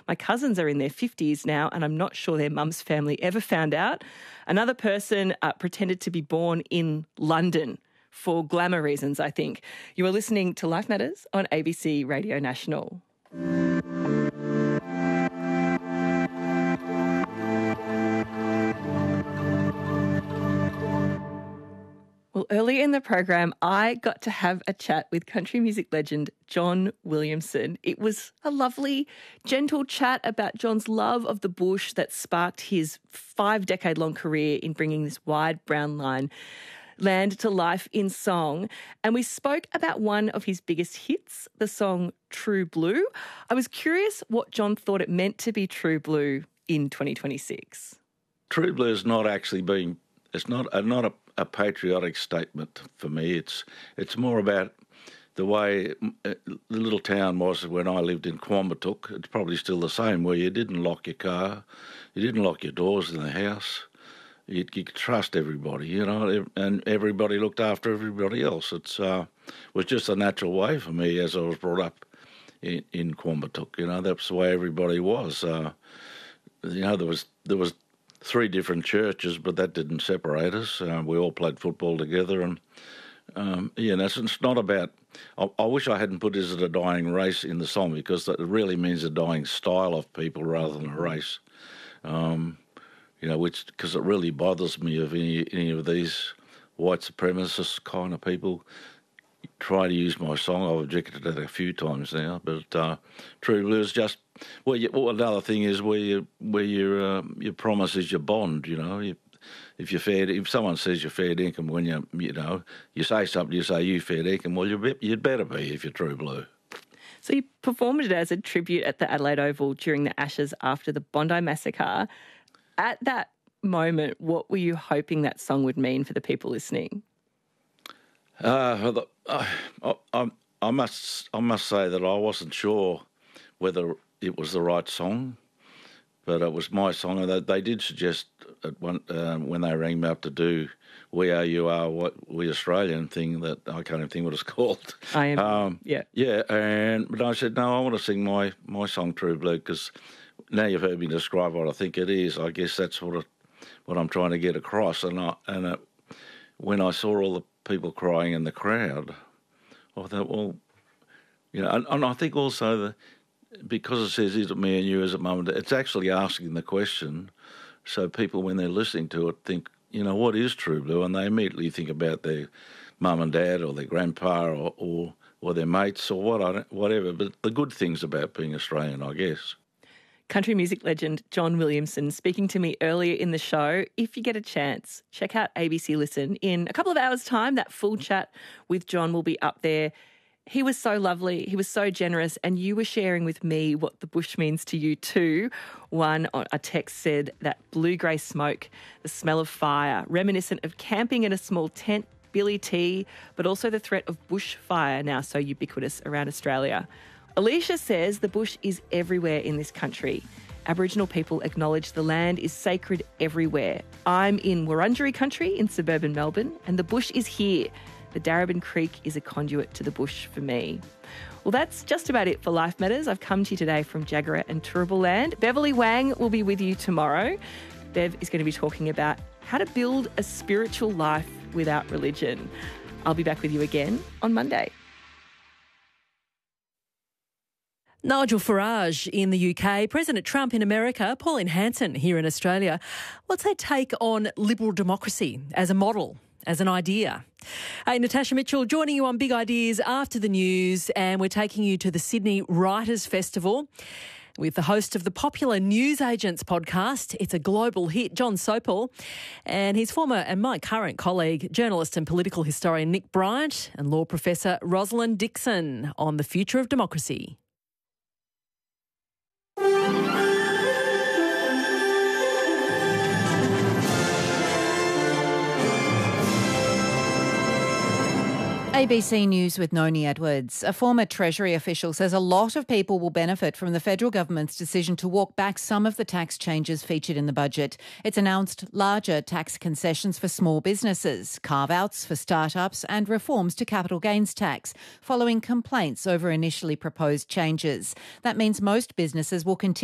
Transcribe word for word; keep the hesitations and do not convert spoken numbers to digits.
My cousins are in their fifties now and I'm not sure their mum's family ever found out. Another person uh, pretended to be born in London for glamour reasons, I think. You are listening to Life Matters on A B C Radio National. Well, earlier in the program, I got to have a chat with country music legend John Williamson. It was a lovely, gentle chat about John's love of the bush that sparked his five-decade-long career in bringing this wide brown line land to life in song. And we spoke about one of his biggest hits, the song True Blue. I was curious what John thought it meant to be true blue in twenty twenty-six. True Blue is not actually being, it's not, uh, not a a patriotic statement for me. It's it's more about the way the little town was when I lived in Quambatook. It's probably still the same, where you didn't lock your car, you didn't lock your doors in the house. You, you could trust everybody, you know, and everybody looked after everybody else. It's uh, was just a natural way for me as I was brought up in, in Quambatook. You know, that's the way everybody was. Uh, you know, there was there was. three different churches, but that didn't separate us. Uh, we all played football together, and um, yeah, that's, it's not about. I, I wish I hadn't put "Is it a dying race" in the song, because that really means a dying style of people rather than a race. Um, you know, which because it really bothers me of any any of these white supremacist kind of people try to use my song. I've objected to that a few times now, but uh, True Blue is just. Well, you, well, another thing is where you where your uh, your promise is your bond. You know, you, if you're fair, if someone says you're fair dinkum when you you know you say something, you say you fair dinkum. Well, you you'd better be if you're True Blue. So you performed it as a tribute at the Adelaide Oval during the Ashes after the Bondi Massacre. At that moment, what were you hoping that song would mean for the people listening? Uh, I, I, I must I must say that I wasn't sure whether it was the right song, but it was my song. And they, they did suggest at one, um, when they rang me up to do "We Are You Are What We Australian" thing that I can't even think what it's called. I am. Um, yeah, yeah. And but I said no, I want to sing my my song "True Blue" because now you've heard me describe what I think it is. I guess that's what it, what I'm trying to get across. And I, and it, when I saw all the people crying in the crowd, I thought, well, you know, and, and I think also the. Because it says, "Is it me and you as a mum and dad?" It's actually asking the question, so people, when they're listening to it, think, you know, what is True Blue? And they immediately think about their mum and dad or their grandpa or or, or their mates or what I don't, whatever. But the good things about being Australian, I guess. Country music legend John Williamson speaking to me earlier in the show. If you get a chance, check out A B C Listen. In a couple of hours' time, that full chat with John will be up there. He was so lovely, he was so generous, and you were sharing with me what the bush means to you too. One, a text said that blue-grey smoke, the smell of fire, reminiscent of camping in a small tent, billy tea, but also the threat of bushfire now so ubiquitous around Australia. Alicia says the bush is everywhere in this country. Aboriginal people acknowledge the land is sacred everywhere. I'm in Wurundjeri country in suburban Melbourne, and the bush is here. The Darebin Creek is a conduit to the bush for me. Well, that's just about it for Life Matters. I've come to you today from Jagera and Turrbal land. Beverly Wang will be with you tomorrow. Bev is going to be talking about how to build a spiritual life without religion. I'll be back with you again on Monday. Nigel Farage in the U K, President Trump in America, Pauline Hanson here in Australia. What's their take on liberal democracy as a model? As an idea. Hey, Natasha Mitchell joining you on Big Ideas after the news, and we're taking you to the Sydney Writers' Festival with the host of the popular News Agents podcast. It's a global hit, John Sopel, and his former and my current colleague, journalist and political historian Nick Bryant, and law professor Rosalind Dixon on the future of democracy. A B C News with Noni Edwards. A former Treasury official says a lot of people will benefit from the federal government's decision to walk back some of the tax changes featured in the budget. It's announced larger tax concessions for small businesses, carve-outs for startups and reforms to capital gains tax, following complaints over initially proposed changes. That means most businesses will continue